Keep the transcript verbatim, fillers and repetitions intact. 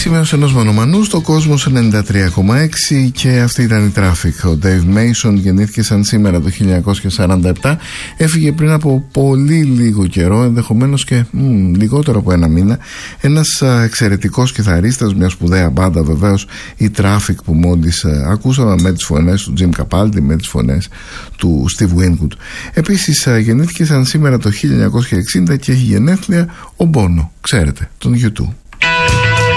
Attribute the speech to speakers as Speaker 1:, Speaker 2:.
Speaker 1: σημείωση ενός μονομανού στο Κόσμος ενενήντα τρία κόμμα έξι και αυτή ήταν η Traffic. Ο Dave Mason γεννήθηκε σαν σήμερα το χίλια εννιακόσια σαράντα επτά, έφυγε πριν από πολύ λίγο καιρό, ενδεχομένως και μ, λιγότερο από ένα μήνα. Ένας α, εξαιρετικός κιθαρίστας, μια σπουδαία μπάντα βεβαίως, η Traffic, που μόλις α, ακούσαμε, με τις φωνές του Jim Capaldi, με τις φωνές του Steve Winwood. Επίσης α, γεννήθηκε σαν σήμερα το χίλια εννιακόσια εξήντα και έχει γενέθλια ο Bono, ξέρετε, τον γιου τού.